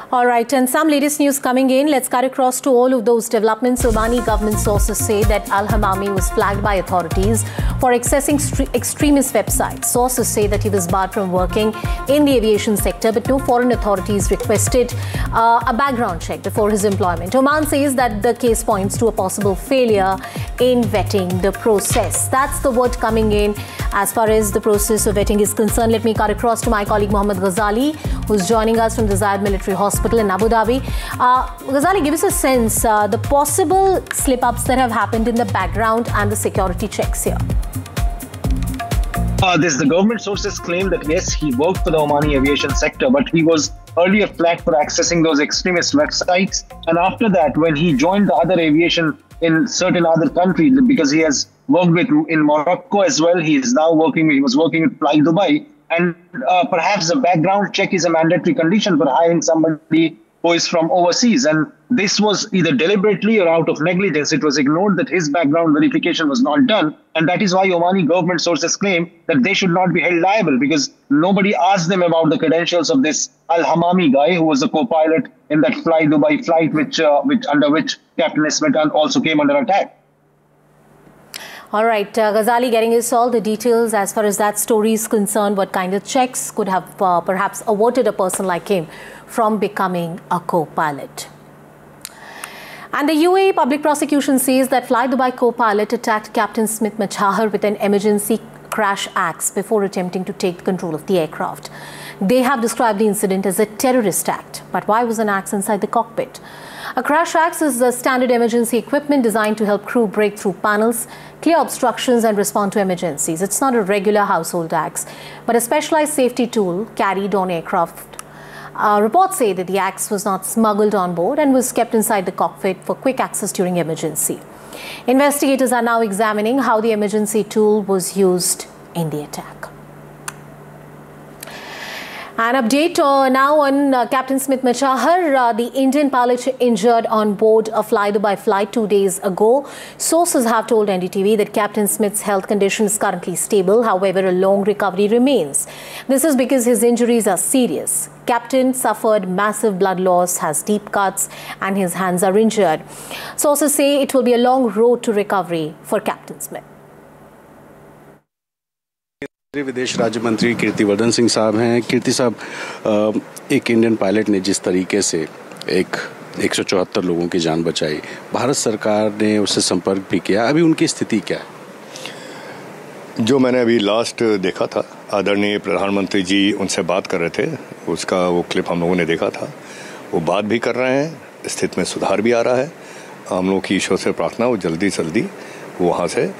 All right, and some latest news coming in. Let's cut across to all of those developments. Omani government sources say that Al-Hamami was flagged by authorities for accessing extremist websites. Sources say that he was barred from working in the aviation sector, but no foreign authorities requested a background check before his employment. Oman says that the case points to a possible failure in vetting the process. That's the word coming in as far as the process of vetting is concerned. Let me cut across to my colleague Mohammed Ghazali, who's joining us from the Zayed Military Hospital in Abu Dhabi. Ghazali, give us a sense, the possible slip-ups that have happened in the background and the security checks here. The government sources claim that yes, he worked for the Omani aviation sector, but he was earlier flagged for accessing those extremist websites. And after that, when he joined the other aviation in certain other countries, because he has worked with in Morocco as well, he was working with Fly Dubai. And perhaps a background check is a mandatory condition for hiring somebody who is from overseas. And this was either deliberately or out of negligence. It was ignored that his background verification was not done. And that is why Omani government sources claim that they should not be held liable, because nobody asked them about the credentials of this Al-Hamami guy, who was a co-pilot in that Fly Dubai flight, under which Captain Smith also came under attack. All right, Ghazali getting us all the details as far as that story is concerned. What kind of checks could have perhaps averted a person like him from becoming a co-pilot? And the UAE public prosecution says that Fly Dubai co-pilot attacked Captain Smith Machahar with an emergency crash axe before attempting to take control of the aircraft. They have described the incident as a terrorist act. But why was an axe inside the cockpit? A crash axe is a standard emergency equipment designed to help crew break through panels, clear obstructions and respond to emergencies. It's not a regular household axe, but a specialized safety tool carried on aircraft. Reports say that the axe was not smuggled on board and was kept inside the cockpit for quick access during emergency. Investigators are now examining how the emergency tool was used in the attack. An update now on Captain Smith Machahar, the Indian pilot injured on board a Fly Dubai flight 2 days ago. Sources have told NDTV that Captain Smith's health condition is currently stable. However, a long recovery remains. This is because his injuries are serious. Captain suffered massive blood loss, has deep cuts, and his hands are injured. Sources say it will be a long road to recovery for Captain Smith. विदेश राज्य मंत्री कीर्तिवर्धन सिंह साहब हैं। कीर्ति साहब, एक Indian pilot ने जिस तरीके से 174 लोगों की जान बचाई, भारत सरकार ने उससे संपर्क भी किया, अभी उनकी स्थिति क्या है? जो मैंने अभी लास्ट देखा था, आदरणीय प्रधानमंत्री जी उनसे बात कर रहे थे, उसका वो क्लिप हम लोगों ने देखा था। वो बात भी कर रहे हैं, स्थिति में सुधार भी आ रहा है। हम लोगों की ईश्वर से प्रार्थना वो जल्दी वहाँ से